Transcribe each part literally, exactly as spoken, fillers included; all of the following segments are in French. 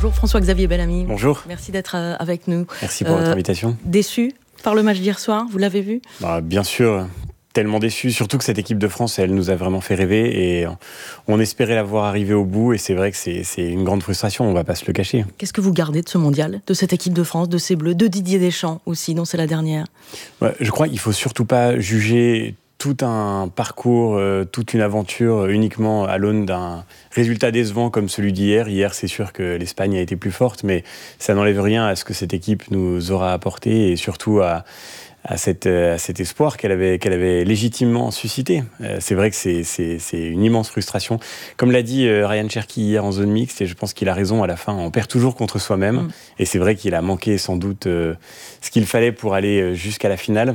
Bonjour François-Xavier Bellamy. Bonjour. Merci d'être avec nous. Merci pour euh, votre invitation. Déçu par le match d'hier soir, vous l'avez vu ? Bah, bien sûr, tellement déçu, surtout que cette équipe de France, elle nous a vraiment fait rêver et on espérait la voir arriver au bout et c'est vrai que c'est, c'est une grande frustration, on ne va pas se le cacher. Qu'est-ce que vous gardez de ce mondial, de cette équipe de France, de ces Bleus, de Didier Deschamps aussi, dont c'est la dernière ? Ouais, je crois qu'il ne faut surtout pas juger tout un parcours, euh, toute une aventure uniquement à l'aune d'un résultat décevant comme celui d'hier. Hier, c'est sûr que l'Espagne a été plus forte, mais ça n'enlève rien à ce que cette équipe nous aura apporté et surtout à, à, cette, à cet espoir qu'elle avait, qu'elle avait légitimement suscité. Euh, c'est vrai que c'est, c'est, c'est une immense frustration. Comme l'a dit euh, Ryan Cherki hier en zone mixte, et je pense qu'il a raison à la fin, on perd toujours contre soi-même. Mmh. Et c'est vrai qu'il a manqué sans doute euh, ce qu'il fallait pour aller jusqu'à la finale.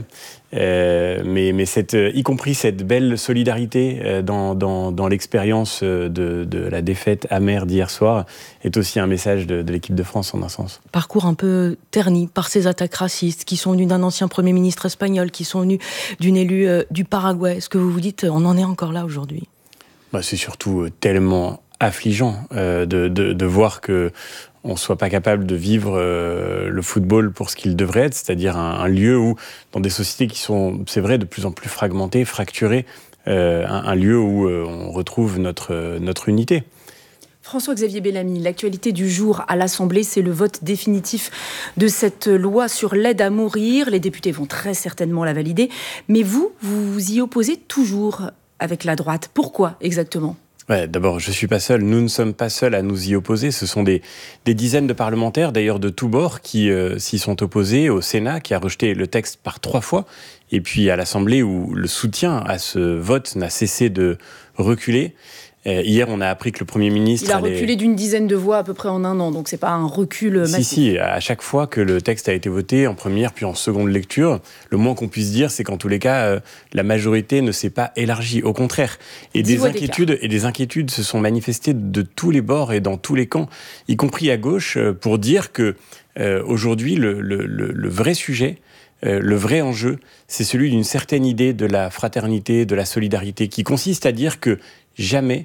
Euh, mais, mais cette, y compris cette belle solidarité euh, dans, dans, dans l'expérience de, de la défaite amère d'hier soir est aussi un message de, de l'équipe de France en un sens. Parcours un peu terni par ces attaques racistes qui sont venues d'un ancien Premier ministre espagnol, qui sont venues d'une élue euh, du Paraguay. Est-ce que vous vous dites on en est encore là aujourd'hui ? Bah, c'est surtout tellement affligeant euh, de, de, de voir que on ne soit pas capable de vivre euh, le football pour ce qu'il devrait être, c'est-à-dire un, un lieu où, dans des sociétés qui sont, c'est vrai, de plus en plus fragmentées, fracturées, euh, un, un lieu où euh, on retrouve notre, euh, notre unité. François-Xavier Bellamy, l'actualité du jour à l'Assemblée, c'est le vote définitif de cette loi sur l'aide à mourir. Les députés vont très certainement la valider, mais vous, vous vous y opposez toujours avec la droite. Pourquoi exactement ? Ouais, d'abord, je ne suis pas seul, nous ne sommes pas seuls à nous y opposer. Ce sont des, des dizaines de parlementaires, d'ailleurs de tous bords, qui euh, s'y sont opposés, au Sénat, qui a rejeté le texte par trois fois, et puis à l'Assemblée, où le soutien à ce vote n'a cessé de reculer. Euh, hier, on a appris que le Premier ministre... Il a allait... reculé d'une dizaine de voix à peu près en un an, donc c'est pas un recul massif. Si, si, à chaque fois que le texte a été voté, en première puis en seconde lecture, le moins qu'on puisse dire, c'est qu'en tous les cas, euh, la majorité ne s'est pas élargie, au contraire. Et des inquiétudes, et des inquiétudes se sont manifestées de tous les bords et dans tous les camps, y compris à gauche, euh, pour dire que euh, aujourd'hui, le, le, le, le vrai sujet... Euh, le vrai enjeu, c'est celui d'une certaine idée de la fraternité, de la solidarité, qui consiste à dire que jamais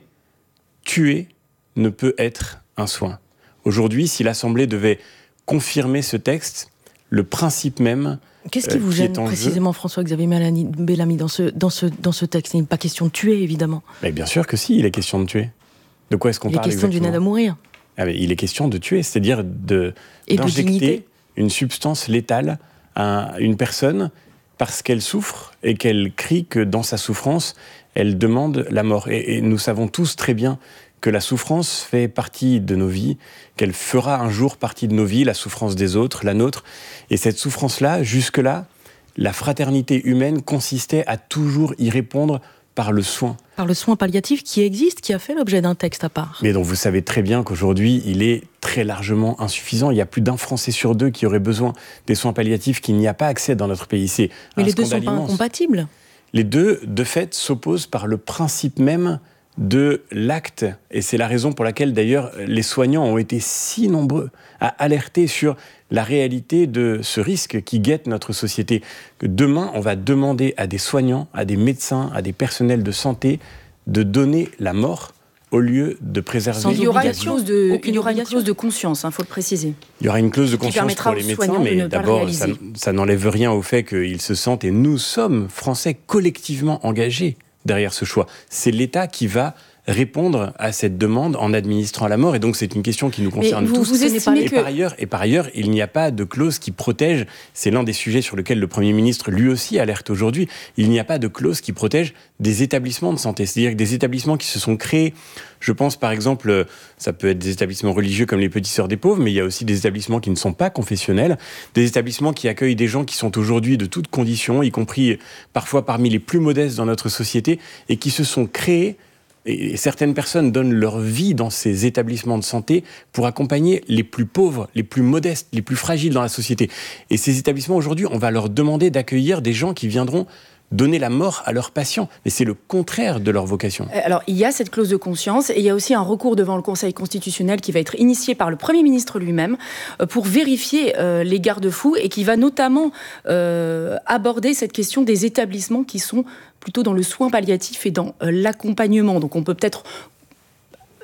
tuer ne peut être un soin. Aujourd'hui, si l'Assemblée devait confirmer ce texte, le principe même... Qu'est-ce qui vous euh, qui gêne précisément, François-Xavier Bellamy, dans ce, dans, ce, dans ce texte ? Il n'est pas question de tuer, évidemment. Mais bien sûr que si, il est question de tuer. De quoi est-ce qu'on il parle exactement ? Il est question d'une aide à mourir. Ah, mais il est question de tuer, c'est-à-dire de, Et d'injecter de dignité. Une substance létale à une personne parce qu'elle souffre et qu'elle crie que dans sa souffrance, elle demande la mort. Et, et nous savons tous très bien que la souffrance fait partie de nos vies, qu'elle fera un jour partie de nos vies, la souffrance des autres, la nôtre. Et cette souffrance-là, jusque-là, la fraternité humaine consistait à toujours y répondre par le soin. Par le soin palliatif qui existe, qui a fait l'objet d'un texte à part. Mais dont vous savez très bien qu'aujourd'hui, il est très largement insuffisant. Il y a plus d'un Français sur deux qui aurait besoin des soins palliatifs, qu'il n'y a pas accès dans notre pays. C'est Mais un les deux ne sont immense. pas incompatibles. Les deux, de fait, s'opposent par le principe même de l'acte. Et c'est la raison pour laquelle, d'ailleurs, les soignants ont été si nombreux à alerter sur la réalité de ce risque qui guette notre société. Que demain, on va demander à des soignants, à des médecins, à des personnels de santé de donner la mort au lieu de préserver... Il y aura une clause de, il y aura une clause de conscience, il hein, faut le préciser. Il y aura une clause de conscience pour les médecins, mais d'abord, ça, ça n'enlève rien au fait qu'ils se sentent, et nous sommes, Français, collectivement engagés derrière ce choix. C'est l'État qui va répondre à cette demande en administrant la mort, et donc c'est une question qui nous concerne vous, tous. Vous estimez et, que... par ailleurs, et par ailleurs, il n'y a pas de clause qui protège, c'est l'un des sujets sur lesquels le Premier ministre lui aussi alerte aujourd'hui, il n'y a pas de clause qui protège des établissements de santé, c'est-à-dire que des établissements qui se sont créés, je pense par exemple, ça peut être des établissements religieux comme les Petits Sœurs des Pauvres, mais il y a aussi des établissements qui ne sont pas confessionnels, des établissements qui accueillent des gens qui sont aujourd'hui de toutes conditions, y compris parfois parmi les plus modestes dans notre société, et qui se sont créés. Et certaines personnes donnent leur vie dans ces établissements de santé pour accompagner les plus pauvres, les plus modestes, les plus fragiles dans la société. Et ces établissements, aujourd'hui, on va leur demander d'accueillir des gens qui viendront donner la mort à leurs patients. Mais c'est le contraire de leur vocation. Alors, il y a cette clause de conscience et il y a aussi un recours devant le Conseil constitutionnel qui va être initié par le Premier ministre lui-même pour vérifier euh, les garde-fous et qui va notamment euh, aborder cette question des établissements qui sont plutôt dans le soin palliatif et dans euh, l'accompagnement. Donc, on peut peut-être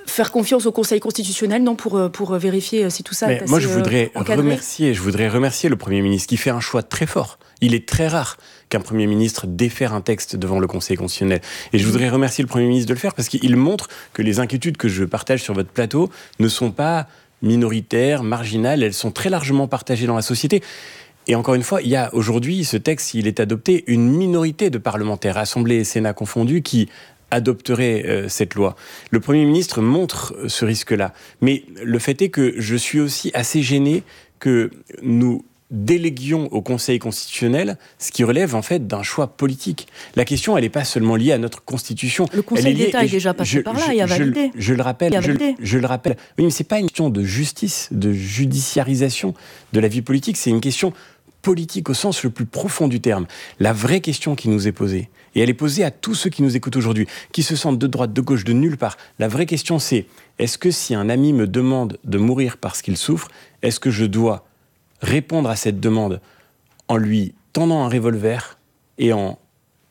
faire confiance au Conseil constitutionnel, non, pour, pour vérifier si tout ça Mais est assez moi, je voudrais encadré. remercier, je voudrais remercier le Premier ministre qui fait un choix très fort. Il est très rare qu'un Premier ministre défère un texte devant le Conseil constitutionnel. Et je voudrais remercier le Premier ministre de le faire parce qu'il montre que les inquiétudes que je partage sur votre plateau ne sont pas minoritaires, marginales, elles sont très largement partagées dans la société. Et encore une fois, il y a aujourd'hui, ce texte, s'il est adopté, une minorité de parlementaires, Assemblée et Sénat confondus, qui adopterait euh, cette loi. Le Premier ministre montre ce risque-là. Mais le fait est que je suis aussi assez gêné que nous déléguions au Conseil constitutionnel ce qui relève en fait d'un choix politique. La question, elle n'est pas seulement liée à notre Constitution. Le Conseil d'État est déjà passé je, par là je, et a validé. Je, je le rappelle, a je, je le rappelle. Oui, mais c'est pas une question de justice, de judiciarisation de la vie politique, c'est une question politique au sens le plus profond du terme. La vraie question qui nous est posée, et elle est posée à tous ceux qui nous écoutent aujourd'hui, qui se sentent de droite, de gauche, de nulle part. La vraie question, c'est, est-ce que si un ami me demande de mourir parce qu'il souffre, est-ce que je dois répondre à cette demande en lui tendant un revolver et en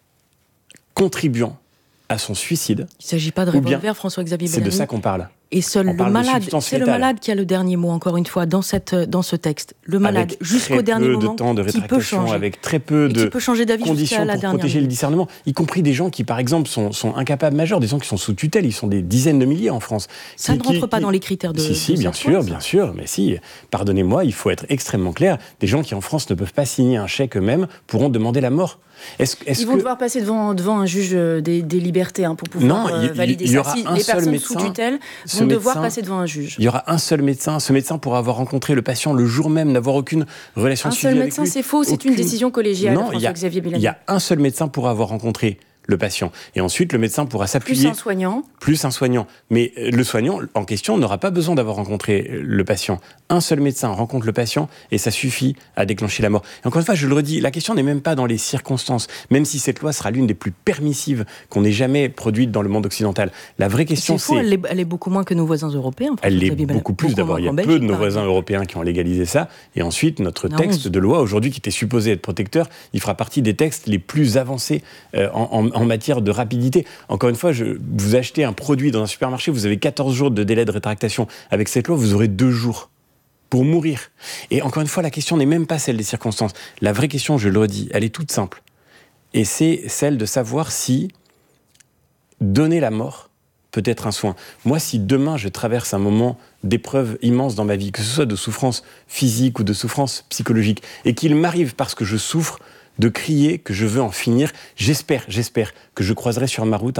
contribuant à son suicide? Il ne s'agit pas de revolver, François-Xavier Bellamy. C'est de ça qu'on parle. Et seul On le parle de malade, substance c'est le létale. malade qui a le dernier mot, encore une fois, dans, cette, dans ce texte. Le malade, Avec jusqu'au dernier moment, très peu de temps de qui peut rétractation, changer. avec très peu Et de qui peut changer d'avis jusqu'à conditions la pour dernière protéger le minute. discernement, y compris des gens qui, par exemple, sont, sont incapables majeurs, des gens qui sont sous tutelle, ils sont des dizaines de milliers en France. Ça qui, ne rentre qui, pas qui... dans les critères de... Si, si, de bien cette sûr, loi, bien sûr, mais si, pardonnez-moi, il faut être extrêmement clair, des gens qui, en France, ne peuvent pas signer un chèque eux-mêmes pourront demander la mort. Est-ce, est-ce Ils vont que... devoir passer devant, devant un juge des, des libertés hein, pour pouvoir non, euh, il, valider il y aura ça. Si un les seul personnes médecin, sous tutelle ce vont devoir médecin, passer devant un juge. Il y aura un seul médecin. Ce médecin pourra avoir rencontré le patient le jour même, n'avoir aucune relation Un suivie seul avec médecin, lui. c'est faux, c'est Aucune... une décision collégiale, non, François-Xavier Bellamy. Il y a un seul médecin pour avoir rencontré le patient. Et ensuite, le médecin pourra s'appuyer... Plus un soignant. Plus un soignant. Mais le soignant, en question, n'aura pas besoin d'avoir rencontré le patient. Un seul médecin rencontre le patient et ça suffit à déclencher la mort. Et encore une fois, je le redis, la question n'est même pas dans les circonstances, même si cette loi sera l'une des plus permissives qu'on ait jamais produites dans le monde occidental. La vraie question, c'est... Faux, c'est... Elle est, elle est beaucoup moins que nos voisins européens. Elle l'est beaucoup plus. D'abord, il y a peu de nos voisins européens qui ont légalisé ça. Et ensuite, notre texte de loi, aujourd'hui, qui était supposé être protecteur, il fera partie des textes les plus avancés euh, en, en, en matière de rapidité. Encore une fois, je, vous achetez un produit dans un supermarché, vous avez quatorze jours de délai de rétractation. Avec cette loi, vous aurez deux jours pour mourir. Et encore une fois, la question n'est même pas celle des circonstances. La vraie question, je le redis, elle est toute simple. Et c'est celle de savoir si donner la mort peut être un soin. Moi, si demain, je traverse un moment d'épreuve immense dans ma vie, que ce soit de souffrance physique ou de souffrance psychologique, et qu'il m'arrive parce que je souffre de crier que je veux en finir, j'espère, j'espère que je croiserai sur ma route